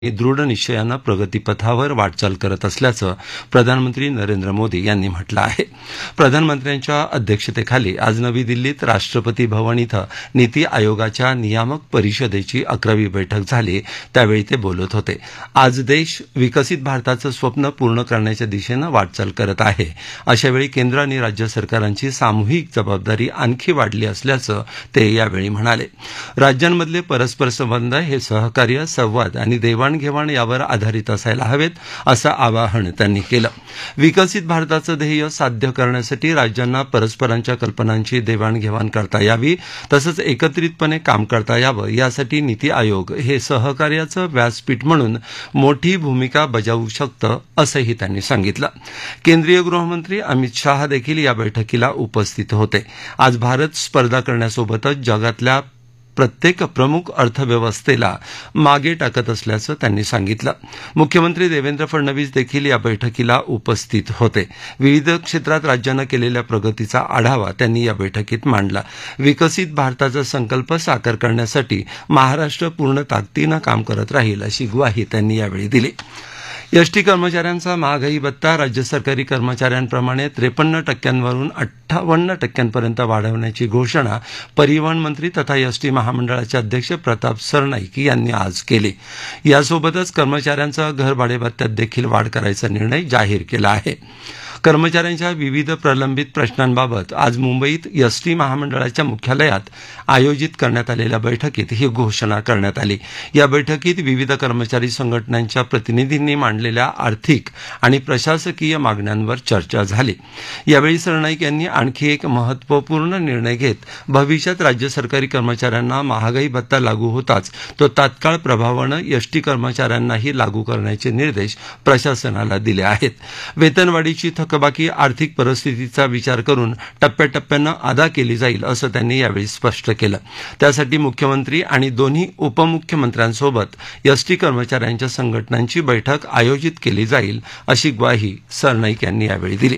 दृढ निश्चयानं प्रगतीपथावर वाटचाल करत असल्याचं प्रधानमंत्री नरेंद्र मोदी यांनी म्हटलं आहे. प्रधानमंत्र्यांच्या अध्यक्षतेखाली आज नवी दिल्लीत राष्ट्रपती भवन इथं नीती आयोगाच्या नियामक परिषदेची 11वी बैठक झाली, त्यावेळी ते बोलत होते. आज देश विकसित भारताचं स्वप्न पूर्ण करण्याच्या दिशेनं वाटचाल करत आहे. अशावेळी केंद्र आणि राज्य सरकारांची सामूहिक जबाबदारी आणखी वाढली असल्याचं ते यावेळी म्हणाले. राज्यांमधले परस्पर संबंध हे सहकार्य, संवाद आणि देवाणघेवाण यावर आधारित असायला हवेत, असं आवाहन त्यांनी केलं. विकसित भारताचं ध्येय साध्य करण्यासाठी राज्यांना परस्परांच्या कल्पनांची देवाणघेवाण करता यावी, तसंच एकत्रितपणे काम करता यावं, यासाठी नीती आयोग हे सहकार्याचं व्यासपीठ म्हणून मोठी भूमिका बजावू शकतं, असंही त्यांनी सांगितलं. केंद्रीय गृहमंत्री अमित शाह देखील या बैठकीला उपस्थित होते. आज भारत स्पर्धा करण्यासोबतच जगातल्या प्रत्येक प्रमुख अर्थव्यवस्थेला मागे टाकत असल्याचं त्यांनी सांगितलं. मुख्यमंत्री देवेंद्र फडणवीस देखील या बैठकीला उपस्थित होते. विविध क्षेत्रात राज्यानं केलेल्या प्रगतीचा आढावा त्यांनी या बैठकीत मांडला. विकसित भारताचा संकल्प साकार करण्यासाठी महाराष्ट्र पूर्ण ताकदीनं काम करत राहील, अशी ग्वाही त्यांनी यावेळी दिली. एसटी कर्मचाऱ्यांचा महागाई भत्ता राज्य सरकारी कर्मचाऱ्यांप्रमाणे 53% 58% वाढवण्याची घोषणा परिवहन मंत्री तथा एसटी महामंडळाचे अध्यक्ष प्रताप सरनाईक यांनी आज केली. यासोबतच कर्मचाऱ्यांचा घरभाडे भत्त्यात देखील वाढ करायचा निर्णय जाहीर केला आहे. कर्मचाऱ्यांच्या विविध प्रलंबित प्रश्नांबाबत आज मुंबईत एसटी महामंडळाच्या मुख्यालयात आयोजित करण्यात आलेल्या बैठकीत ही घोषणा करण्यात आली. या बैठकीत विविध कर्मचारी संघटनांच्या प्रतिनिधींनी मांडलेल्या आर्थिक आणि प्रशासकीय मागण्यांवर चर्चा झाली. यावेळी सरनाईक यांनी आणखी एक महत्त्वपूर्ण निर्णय घेत भविष्यात राज्य सरकारी कर्मचाऱ्यांना महागाई भत्ता लागू होताच तो तात्काळ प्रभावानं एसटी कर्मचाऱ्यांनाही लागू करण्याचे निर्देश प्रशासनाला दिले आहेत. वेतनवाढीची थकबाकी आर्थिक परिस्थितीचा विचार करून टप्प्याटप्प्यानं अदा केली जाईल, असं त्यांनी यावेळी स्पष्ट केलं. त्यासाठी मुख्यमंत्री आणि दोन्ही उपमुख्यमंत्र्यांसोबत एसटी कर्मचाऱ्यांच्या संघटनांची बैठक आयोजित केली जाईल, अशी ग्वाही सरनाईक यांनी यावेळी दिली.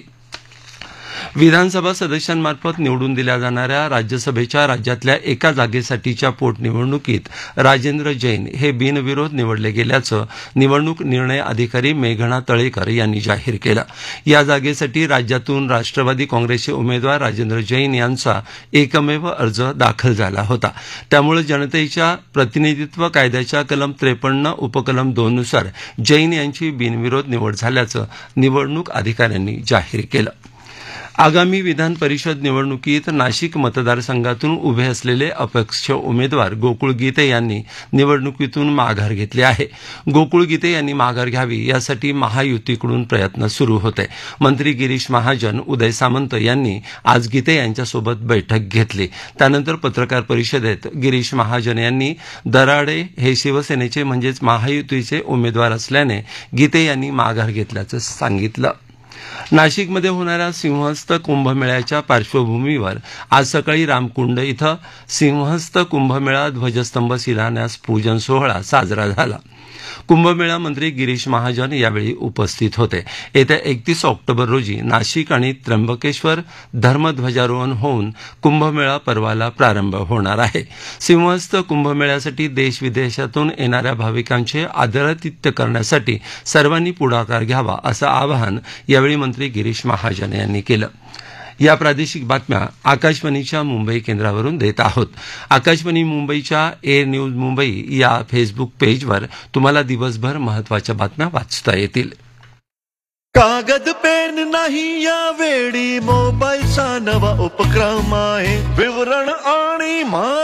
विधानसभा सदस्यांमार्फत निवडून दिल्या जाणाऱ्या राज्यसभेच्या राज्यातल्या एका जागेसाठीच्या पोटनिवडणुकीत राजेंद्र जैन हे बिनविरोध निवडले गेल्याचं निवडणूक निर्णय अधिकारी मेघना तळेकर यांनी जाहीर केलं. या जागेसाठी राज्यातून राष्ट्रवादी काँग्रेसचे उमेदवार राजेंद्र जैन यांचा एकमेव अर्ज दाखल झाला होता. त्यामुळे जनतेच्या प्रतिनिधित्व कायद्याच्या कलम 53 उपकलम 2 नुसार जैन यांची बिनविरोध निवड झाल्याचं निवडणूक अधिकाऱ्यांनी जाहीर केलं. आगामी विधान परिषद निवडणुकीत नाशिक मतदारसंघातून उभे असलेले अपक्ष उमेदवार गोकुळ गीते यांनी निवडणुकीतून माघार घेतली आहे. गोकुळ गीते यांनी माघार घ्यावी यासाठी महायुतीकडून प्रयत्न सुरू होते. मंत्री गिरीश महाजन, उदय सामंत यांनी आज गीते यांच्यासोबत बैठक घेतली. त्यानंतर पत्रकार परिषदेत गिरीश महाजन यांनी दराडे हे शिवसेनेचे म्हणजेच महायुतीचे उमेदवार असल्याने गीते यांनी माघार घेतल्याचं सांगितलं. नाशिकमध्ये होणाऱ्या सिंहस्थ कुंभमेळ्याच्या पार्श्वभूमीवर आज सकाळी रामकुंड इथं सिंहस्थ कुंभमेळा ध्वजस्तंभ शिलान्यास पूजन सोहळा साजरा झाला. कुंभमेळा मंत्री गिरीश महाजन यावेळी उपस्थित होते. येत्या 31 ऑक्टोबर रोजी नाशिक आणि त्र्यंबकेश्वर धर्मध्वजारोहण होऊन कुंभमेळा पर्वाला प्रारंभ होणार आहे. सिंहस्थ कुंभमेळ्यासाठी देश विदेशातून येणाऱ्या भाविकांचे आदरातिथ्य करण्यासाठी सर्वांनी पुढाकार घ्यावा, असं आवाहन यावेळी मंत्री गिरीश महाजन यांनी केलं. या प्रादेशिक बातम्या आकाशवाणीच्या मुंबई केंद्रावरून देत आहोत. आकाशवाणी मुंबईच्या एअर न्यूज मुंबई या फेसबुक पेजवर तुम्हाला दिवसभर महत्त्वाच्या बातम्या वाचता येतील. कागद पेन नाही या वेळी मोबाईलचा नवा उपक्रम आहे. विवरण आणि